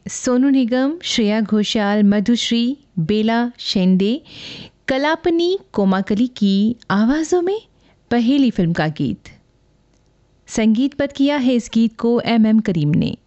सोनू निगम, श्रेया घोषाल, मधुश्री, बेला शेंडे, कलापनी कोमाकली की आवाज़ों में पहेली फिल्म का गीत। संगीतबद्ध किया है इस गीत को एम करीम ने।